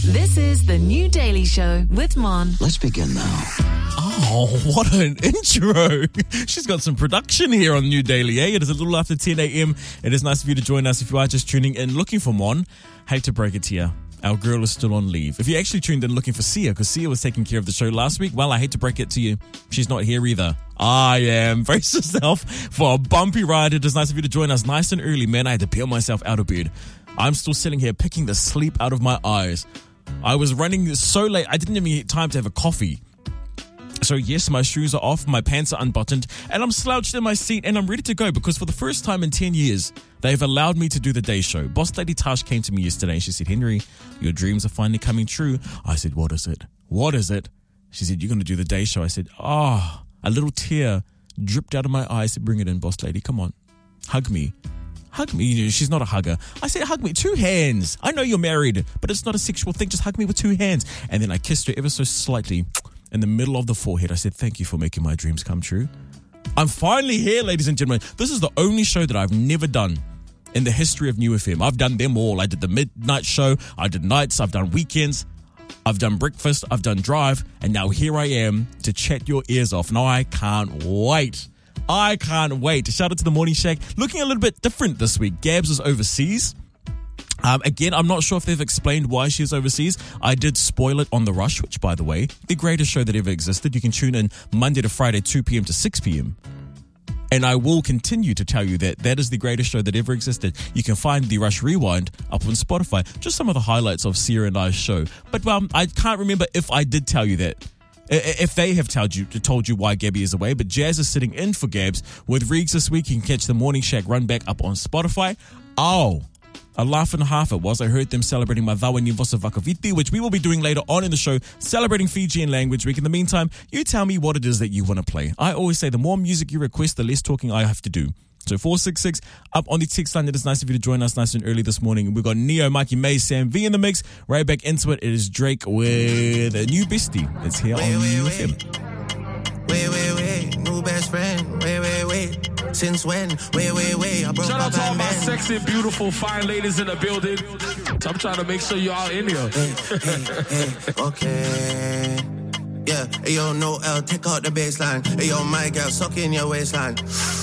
This is the New Daily Show with Mon. Let's begin now. Oh, what an intro. She's got some production here on New Daily, eh? It is a little after 10 a.m. It is nice of you to join us if you are just tuning in looking for Mon. Hate to break it to you. Our girl is still on leave. If you actually tuned in looking for Sia, because Sia was taking care of the show last week, well, I hate to break it to you. She's not here either. I am. Brace yourself for a bumpy ride. It is nice of you to join us nice and early, man. I had to peel myself out of bed. I'm still sitting here picking the sleep out of my eyes. I was running so late, I didn't even get time to have a coffee. So yes, my shoes are off, my pants are unbuttoned, and I'm slouched in my seat and I'm ready to go because for the first time in 10 years, they've allowed me to do the day show. Boss Lady Tash came to me yesterday and she said, Henry, your dreams are finally coming true. I said, what is it? What is it? She said, you're going to do the day show. I said, a little tear dripped out of my eye. I said, bring it in, Boss Lady, come on, hug me. Hug me. She's not a hugger. I said, hug me. 2 hands. I know you're married, but it's not a sexual thing. Just hug me with 2 hands. And then I kissed her ever so slightly in the middle of the forehead. I said, thank you for making my dreams come true. I'm finally here, ladies and gentlemen. This is the only show that I've never done in the history of New FM. I've done them all. I did the midnight show. I did nights. I've done weekends. I've done breakfast. I've done drive. And now here I am to chat your ears off. Now I can't wait. I can't wait. Shout out to the Morning Shack. Looking a little bit different this week. Gabs is overseas. Again, I'm not sure if they've explained why she's overseas. I did spoil it on The Rush, which, by the way, the greatest show that ever existed. You can tune in Monday to Friday, 2 p.m. to 6 p.m. And I will continue to tell you that that is the greatest show that ever existed. You can find The Rush Rewind up on Spotify. Just some of the highlights of Sia and I's show. But I can't remember if I did tell you that. If they have told you why Gabby is away, but Jazz is sitting in for Gabs with Reeks this week. You can catch the Morning Shack run back up on Spotify. Oh, a laugh and a half it was. I heard them celebrating Madawa Nivosa Vakaviti, which we will be doing later on in the show, celebrating Fijian Language Week. In the meantime, you tell me what it is that you want to play. I always say the more music you request, the less talking I have to do. So 466 up on the text line. It is nice of you to join us nice and early this morning. We've got Neo, Mikey May, Sam V in the mix. Right back into it. It is Drake with a new bestie. It's here on UFM. Wait, new best friend. Wait. Since when? Wait. I broke Shout out up to all my my man. sexy, beautiful, fine ladies in the building. I'm trying to make sure you're all in here. Hey, okay. Yeah, hey, yo, no L, take out the baseline. Hey, yo, my girl, suck in your waistline.